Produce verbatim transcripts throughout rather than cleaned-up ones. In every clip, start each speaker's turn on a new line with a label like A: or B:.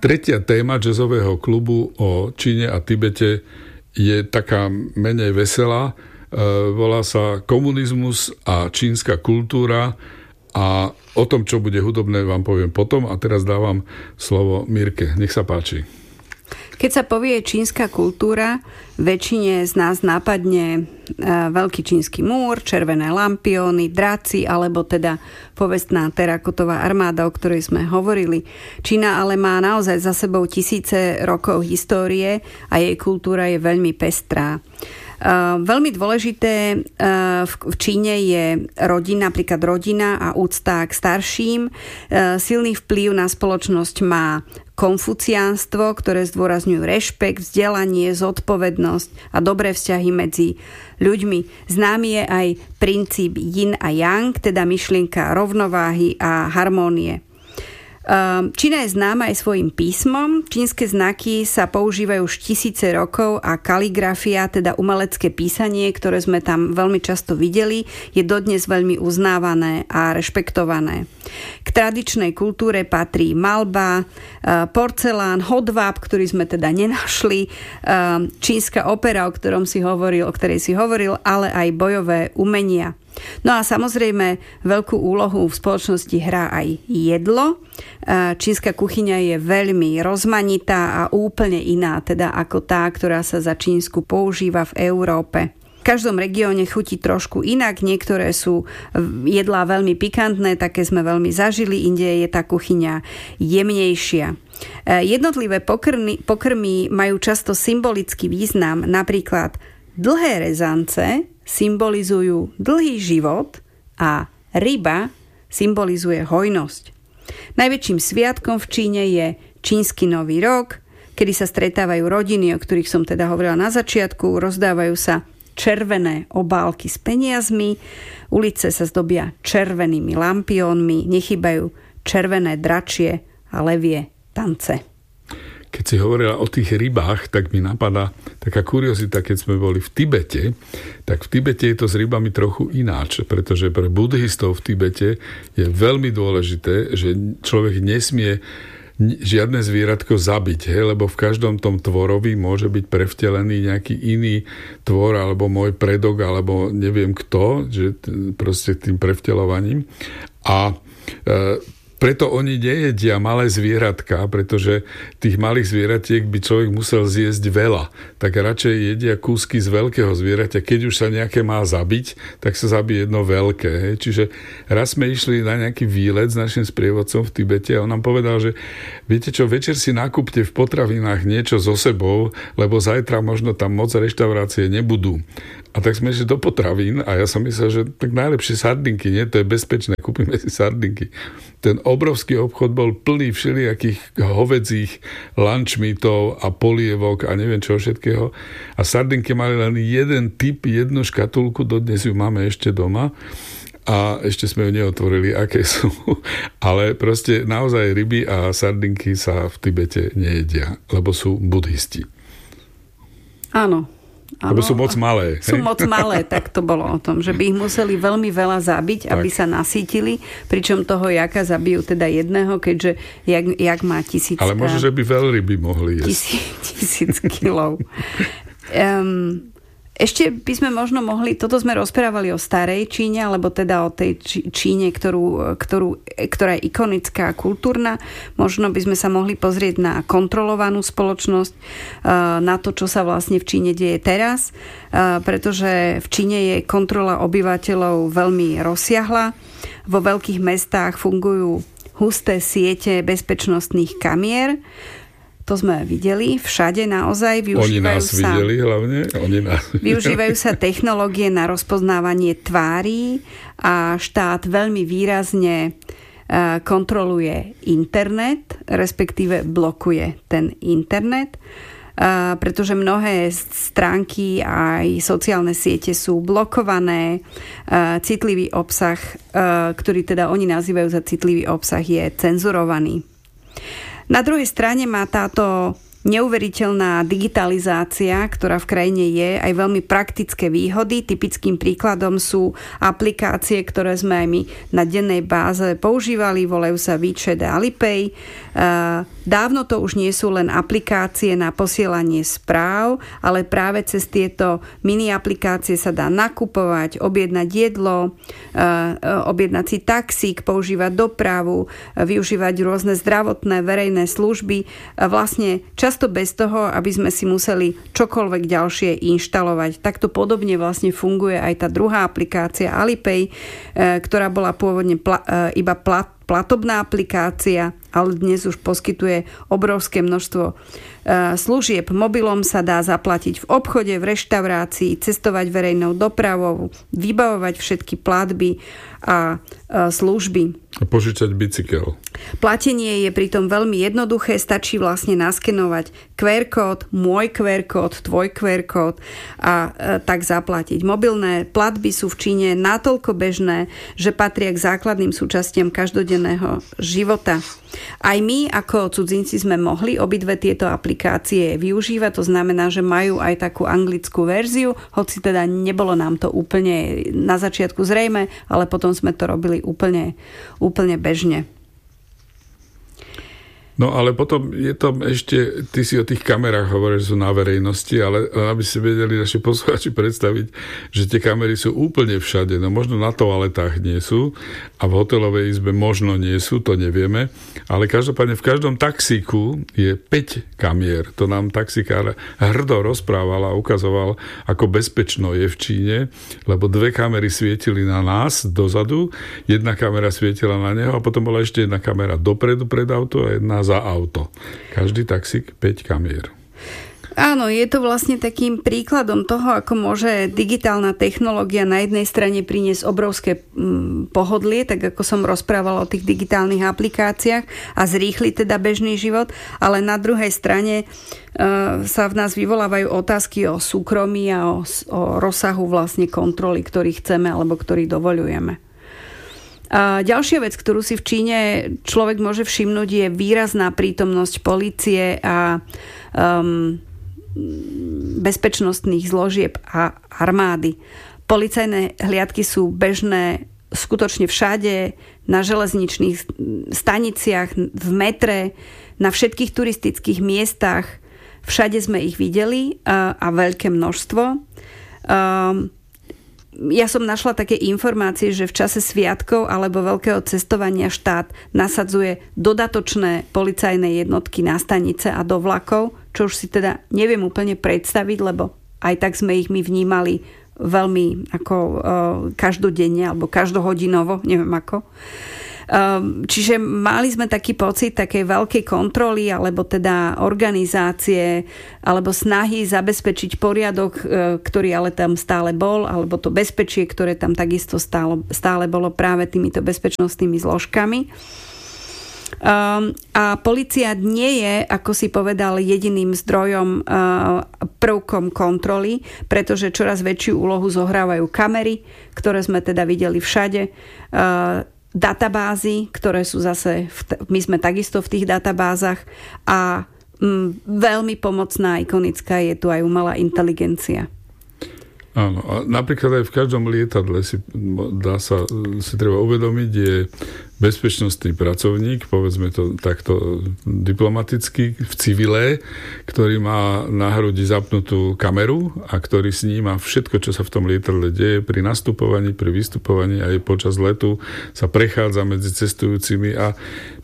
A: tretia téma jazzového klubu o Číne a Tibete je taká menej veselá. Volá sa Komunizmus a čínska kultúra a o tom, čo bude hudobné, vám poviem potom. A teraz dávam slovo Mirke. Nech sa páči.
B: Keď sa povie čínska kultúra, väčšine z nás nápadne veľký čínsky múr, červené lampióny, draci, alebo teda povestná terakotová armáda, o ktorej sme hovorili. Čína ale má naozaj za sebou tisíce rokov histórie a jej kultúra je veľmi pestrá. Uh, veľmi dôležité uh, v, v Číne je rodina, napríklad rodina a úcta k starším. Uh, silný vplyv na spoločnosť má konfuciánstvo, ktoré zdôrazňujú rešpekt, vzdelanie, zodpovednosť a dobré vzťahy medzi ľuďmi. Známy je aj princíp yin a yang, teda myšlienka rovnováhy a harmónie. Čína je známa aj svojím písmom. Čínske znaky sa používajú už tisíce rokov a kaligrafia, teda umelecké písanie, ktoré sme tam veľmi často videli, je dodnes veľmi uznávané a rešpektované. K tradičnej kultúre patrí maľba, porcelán, hodváb, ktorý sme teda nenašli, čínska opera, o ktorom si hovoril, o ktorej si hovoril, ale aj bojové umenia. No a samozrejme veľkú úlohu v spoločnosti hrá aj jedlo. Čínska kuchyňa je veľmi rozmanitá a úplne iná, teda ako tá, ktorá sa za čínsku používa v Európe. V každom regióne chutí trošku inak, niektoré sú jedlá veľmi pikantné, také sme veľmi zažili, inde je tá kuchyňa jemnejšia. Jednotlivé pokrmy, pokrmy majú často symbolický význam, napríklad dlhé rezance symbolizujú dlhý život a ryba symbolizuje hojnosť. Najväčším sviatkom v Číne je čínsky nový rok, kedy sa stretávajú rodiny, o ktorých som teda hovorila na začiatku, rozdávajú sa červené obálky s peniazmi, ulice sa zdobia červenými lampiónmi, nechýbajú červené dračie a levie tance.
A: Keď si hovorila o tých rybách, tak mi napadá taká kuriozita, keď sme boli v Tibete, tak v Tibete je to s rybami trochu ináč, pretože pre buddhistov v Tibete je veľmi dôležité, že človek nesmie žiadne zvieratko zabiť, hej, lebo v každom tom tvorovi môže byť prevtelený nejaký iný tvor, alebo môj predok, alebo neviem kto, že proste tým prevtelovaním. A e, preto oni nejedia malé zvieratka, pretože tých malých zvieratiek by človek musel zjesť veľa. Tak radšej jedia kúsky z veľkého zvieratia. Keď už sa nejaké má zabiť, tak sa zabije jedno veľké. Hej. Čiže raz sme išli na nejaký výlet s našim sprievodcom v Tibete a on nám povedal, že viete čo, večer si nakúpte v potravinách niečo so sebou, lebo zajtra možno tam moc reštaurácie nebudú. A tak sme išli do potravín a ja som myslel, že tak najlepšie sardinky, nie? To je bezpečné, kúpime si sardinky. Ten obrovský obchod bol plný všelijakých hovedzích lunchmeatov a polievok a neviem čo všetkého. A sardinky mali len jeden typ, jednu škatulku, dodnes ju máme ešte doma. A ešte sme ju neotvorili, aké sú. Ale proste naozaj ryby a sardinky sa v Tibete nejedia, lebo sú buddhisti.
B: Áno. Áno,
A: lebo sú moc malé.
B: Sú hej? moc malé, tak to bolo o tom, že by ich museli veľmi veľa zabiť, tak, aby sa nasýtili, pričom toho jaka zabijú teda jedného, keďže jak, jak má tisíc...
A: Ale možno, že by veľryby mohli jesť.
B: Tisíc, tisíc kilov. Um, Ešte by sme možno mohli, toto sme rozprávali o starej Číne, alebo teda o tej Číne, ktorú, ktorú, ktorá je ikonická a kultúrna. Možno by sme sa mohli pozrieť na kontrolovanú spoločnosť, na to, čo sa vlastne v Číne deje teraz, pretože v Číne je kontrola obyvateľov veľmi rozsiahla. Vo veľkých mestách fungujú husté siete bezpečnostných kamier. To sme videli, všade naozaj využívajú
A: Oni nás
B: sa,
A: videli hlavne. Oni nás
B: využívajú sa technológie na rozpoznávanie tvári a štát veľmi výrazne kontroluje internet, respektíve blokuje ten internet, pretože mnohé stránky aj sociálne siete sú blokované. Citlivý obsah, ktorý teda oni nazývajú za citlivý obsah, je cenzurovaný. Na druhej strane má táto neuveriteľná digitalizácia, ktorá v krajine je, aj veľmi praktické výhody. Typickým príkladom sú aplikácie, ktoré sme aj my na dennej báze používali, volajú sa WeChat a Alipay. Dávno to už nie sú len aplikácie na posielanie správ, ale práve cez tieto mini aplikácie sa dá nakupovať, objednať jedlo, objednať si taxík, používať dopravu, využívať rôzne zdravotné verejné služby. Vlastne často bez toho, aby sme si museli čokoľvek ďalšie inštalovať. Takto podobne vlastne funguje aj tá druhá aplikácia Alipay, ktorá bola pôvodne pla- iba plat- platobná aplikácia, ale dnes už poskytuje obrovské množstvo služieb. Mobilom sa dá zaplatiť v obchode, v reštaurácii, cestovať verejnou dopravou, vybavovať všetky platby a služby.
A: A požičať bicykel.
B: Platenie je pritom veľmi jednoduché, stačí vlastne naskenovať kú er kód, môj kú er kód, tvoj kú er kód a e, tak zaplatiť. Mobilné platby sú v Číne natoľko bežné, že patria k základným súčastiam každodenného života. Aj my ako cudzinci sme mohli obidve tieto aplikácie využívať, to znamená, že majú aj takú anglickú verziu, hoci teda nebolo nám to úplne na začiatku zrejme, ale potom sme to robili úplne, úplne bežne.
A: No ale potom je tam ešte, ty si o tých kamerách hovoríš, že sú na verejnosti, ale aby si vedeli naši poslucháči predstaviť, že tie kamery sú úplne všade. No možno na toaletách nie sú a v hotelovej izbe možno nie sú, to nevieme, ale každopádne v každom taxíku je päť kamier. To nám taxikár hrdo rozprával a ukazoval, ako bezpečno je v Číne, lebo dve kamery svietili na nás dozadu, jedna kamera svietila na neho a potom bola ešte jedna kamera dopredu pred auto a jedna za auto. Každý taxík päť kamier.
B: Áno, je to vlastne takým príkladom toho, ako môže digitálna technológia na jednej strane priniesť obrovské mm, pohodlie, tak ako som rozprávala o tých digitálnych aplikáciách a zrýchli teda bežný život, ale na druhej strane e, sa v nás vyvolávajú otázky o súkromí a o, o rozsahu vlastne kontroly, ktorý chceme alebo ktorý dovoľujeme. A ďalšia vec, ktorú si v Číne človek môže všimnúť, je výrazná prítomnosť polície a um, bezpečnostných zložieb a armády. Policajné hliadky sú bežné skutočne všade, na železničných staniciach, v metre, na všetkých turistických miestach. Všade sme ich videli a, a veľké množstvo. Um, Ja som našla také informácie, že v čase sviatkov alebo veľkého cestovania štát nasadzuje dodatočné policajné jednotky na stanice a do vlakov, čo už si teda neviem úplne predstaviť, lebo aj tak sme ich my vnímali veľmi ako uh, každodenne alebo každohodinovo, neviem ako. Čiže mali sme taký pocit takej veľkej kontroly alebo teda organizácie alebo snahy zabezpečiť poriadok, ktorý ale tam stále bol, alebo to bezpečie, ktoré tam takisto stále, stále bolo práve týmito bezpečnostnými zložkami. Um, a polícia nie je, ako si povedal, jediným zdrojom, uh, prvkom kontroly, pretože čoraz väčšiu úlohu zohrávajú kamery, ktoré sme teda videli všade, uh, databázy, ktoré sú zase, my sme takisto v tých databázach a mm, veľmi pomocná, ikonická je tu aj umelá inteligencia.
A: Áno, a napríklad aj v každom lietadle si, dá sa, si treba uvedomiť, je bezpečnostný pracovník, povedzme to takto diplomaticky, v civile, ktorý má na hrudi zapnutú kameru a ktorý sníma všetko, čo sa v tom lietadle deje pri nastupovaní, pri vystupovaní aj počas letu sa prechádza medzi cestujúcimi a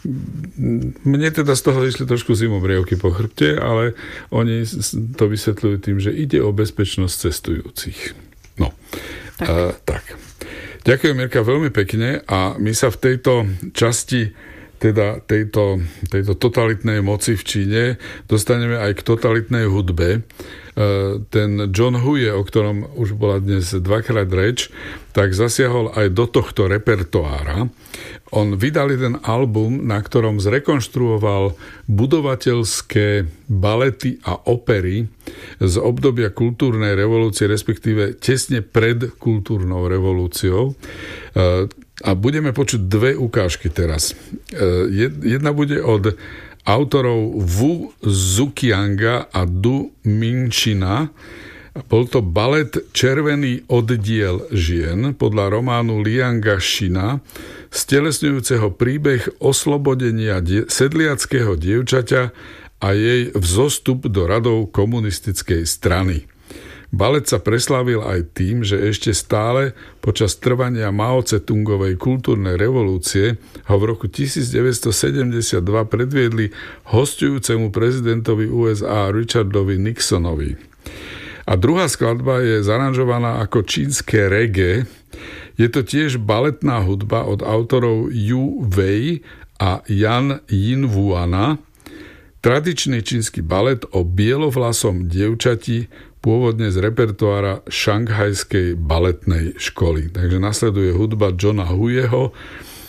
A: mne teda z toho išli trošku zimobrievky po chrbte, ale oni to vysvetľujú tým, že ide o bezpečnosť cestujúcich. No, tak. Uh, tak. Ďakujem, Mirka, veľmi pekne a my sa v tejto časti teda tejto, tejto totalitnej moci v Číne dostaneme aj k totalitnej hudbe. Ten John Huye, o ktorom už bola dnes dvakrát reč, tak zasiahol aj do tohto repertoára. On vydal jeden album, na ktorom zrekonštruoval budovateľské balety a opery z obdobia kultúrnej revolúcie, respektíve tesne pred kultúrnou revolúciou. A budeme počuť dve ukážky teraz. Jedna bude od autorov Wu Zhuqianga a Du Mingxina. Bol to balet Červený oddiel žien podľa románu Lianga Shina, stelesňujúceho príbeh oslobodenia die- sedliackého dievčaťa a jej vzostup do radov komunistickej strany. Balet sa preslávil aj tým, že ešte stále počas trvania Mao Tse-tungovej kultúrnej revolúcie ho v roku devätnásťsedemdesiatdva predviedli hosťujúcemu prezidentovi ú es á Richardovi Nixonovi. A druhá skladba je zaranžovaná ako čínske reggae. Je to tiež baletná hudba od autorov Yu Wei a Yan Yinwuana. Tradičný čínsky balet o bielovlasom dievčati, pôvodne z repertoára šanghajskej baletnej školy. Takže nasleduje hudba Johna Huyeho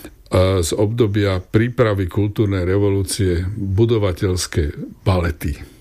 A: z obdobia prípravy kultúrnej revolúcie, budovateľské balety.